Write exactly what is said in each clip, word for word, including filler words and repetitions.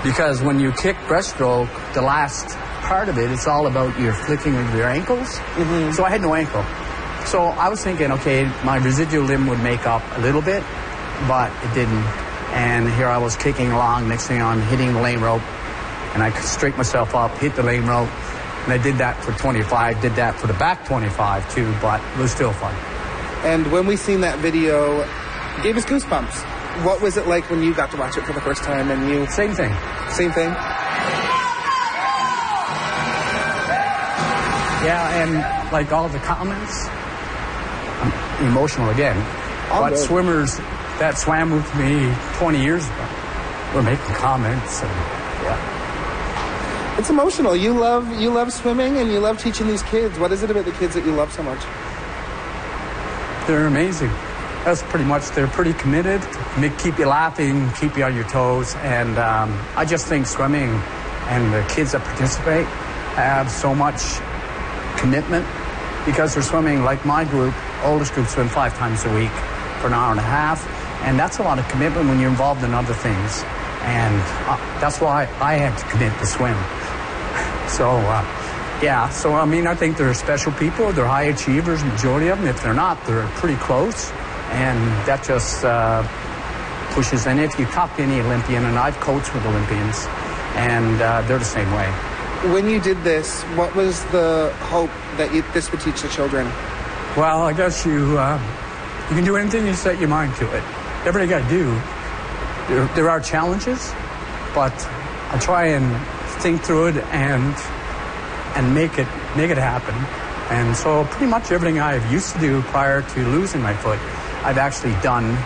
Because when you kick breaststroke, the last part of it, it's all about your flicking of your ankles. Mm-hmm. So I had no ankle. So I was thinking, okay, my residual limb would make up a little bit, but it didn't. And here I was kicking along. Next thing I'm hitting the lane rope, and I straightened myself up, hit the lane rope, and I did that for twenty-five, did that for the back twenty-five too, but it was still fun. And when we seen that video, it gave us goosebumps. What was it like when you got to watch it for the first time and you... Same thing. Same thing? Yeah, and like all the comments, I'm emotional again. All but good. Swimmers that swam with me twenty years ago were making comments, and yeah. It's emotional. You love you love swimming and you love teaching these kids. What is it about the kids that you love so much? They're amazing. That's pretty much, they're pretty committed, make, keep you laughing, keep you on your toes, and um, I just think swimming and the kids that participate have so much commitment because they're swimming, like my group, oldest group swim five times a week for an hour and a half, and that's a lot of commitment when you're involved in other things, and uh, that's why I had to commit to swim. So, uh, yeah, so I mean, I think they're special people, they're high achievers, majority of them. If they're not, they're pretty close. And that just uh, pushes. And if you talk to any Olympian, and I've coached with Olympians, and uh, they're the same way. When you did this, what was the hope that you, this would teach the children? Well, I guess you uh, you can do anything you set your mind to it. Everything I do, there, there are challenges, but I try and think through it and and make it make it happen. And so pretty much everything I used to do prior to losing my foot, I've actually done.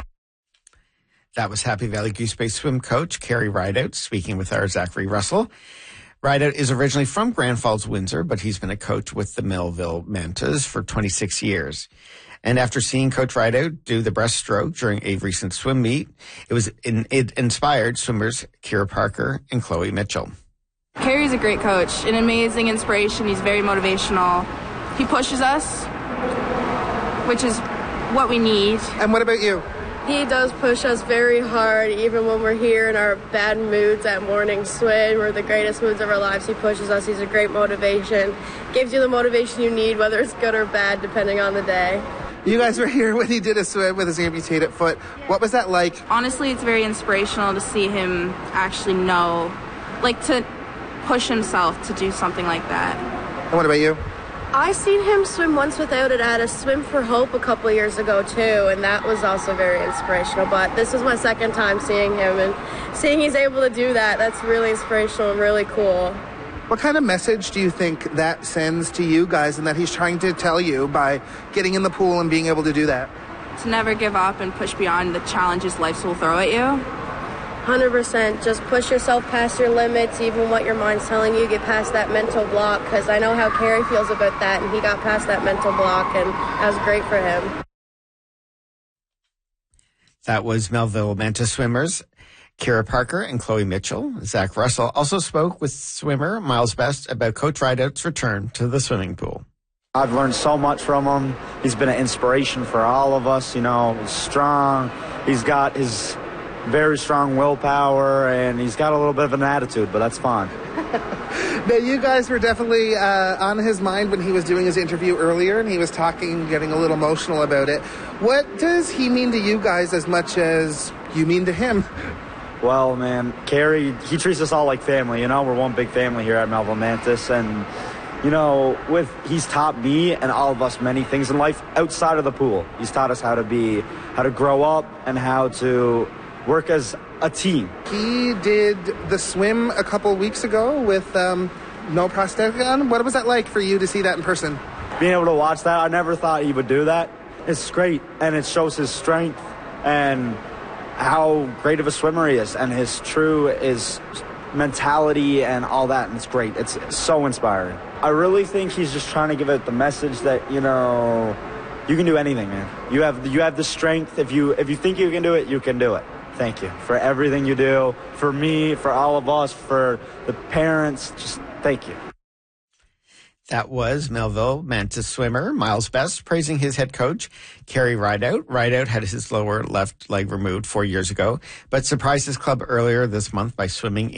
That was Happy Valley Goose Bay swim coach Kerry Rideout speaking with our Zachary Russell. Rideout is originally from Grand Falls, Windsor, but he's been a coach with the Melville Mantas for twenty-six years. And after seeing Coach Rideout do the breaststroke during a recent swim meet, it was in, it inspired swimmers Kira Parker and Chloe Mitchell. Kerry's a great coach, an amazing inspiration. He's very motivational. He pushes us, which is what we need. And what about you? He does push us very hard, even when we're here in our bad moods at morning swim. We're the greatest moods of our lives. He pushes us. He's a great motivation. Gives you the motivation you need, whether it's good or bad, depending on the day. You guys were here when he did a swim with his amputated foot. What was that like? Honestly, it's very inspirational to see him actually know, like to push himself to do something like that. And what about you? I seen him swim once without it at a Swim for Hope a couple years ago too, and that was also very inspirational. But this was my second time seeing him, and seeing he's able to do that, that's really inspirational and really cool. What kind of message do you think that sends to you guys and that he's trying to tell you by getting in the pool and being able to do that? To never give up and push beyond the challenges life will throw at you. one hundred percent. Just push yourself past your limits, even what your mind's telling you. Get past that mental block, because I know how Kerry feels about that, and he got past that mental block, and that was great for him. That was Melville Manta swimmers Kira Parker and Chloe Mitchell. Zach Russell also spoke with swimmer Miles Best about Coach Rideout's return to the swimming pool. I've learned so much from him. He's been an inspiration for all of us. You know, he's strong. He's got his very strong willpower, and he's got a little bit of an attitude, but that's fine. Now, you guys were definitely uh, on his mind when he was doing his interview earlier, and he was talking, getting a little emotional about it. What does he mean to you guys as much as you mean to him? Well, man, Kerry, he treats us all like family. You know, we're one big family here at Melville Mantas, and you know, with he's taught me and all of us many things in life outside of the pool. He's taught us how to be, how to grow up, and how to work as a team. He did the swim a couple weeks ago with um, no prosthetic on. What was that like for you to see that in person? Being able to watch that, I never thought he would do that. It's great, and it shows his strength and how great of a swimmer he is, and his true his mentality and all that, and it's great. It's so inspiring. I really think he's just trying to give out the message that, you know, you can do anything, man. You have you have the strength. If you if you think you can do it, you can do it. Thank you for everything you do, for me, for all of us, for the parents. Just thank you. That was Melville Mantas swimmer Miles Best praising his head coach, Kerry Rideout. Rideout had his lower left leg removed four years ago, but surprised his club earlier this month by swimming